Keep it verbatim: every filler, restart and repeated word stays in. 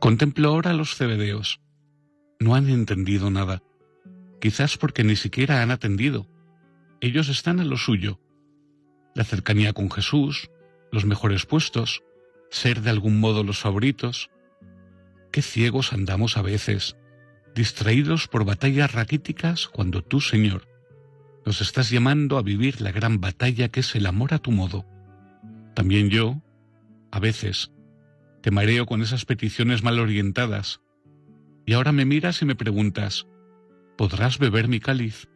Contemplo ahora a los cebedeos. No han entendido nada, quizás porque ni siquiera han atendido. Ellos están en lo suyo. La cercanía con Jesús, los mejores puestos, ser de algún modo los favoritos. Qué ciegos andamos a veces, distraídos por batallas raquíticas cuando tú, Señor, nos estás llamando a vivir la gran batalla que es el amor a tu modo. También yo, a veces, te mareo con esas peticiones mal orientadas, y ahora me miras y me preguntas, ¿podrás beber mi cáliz?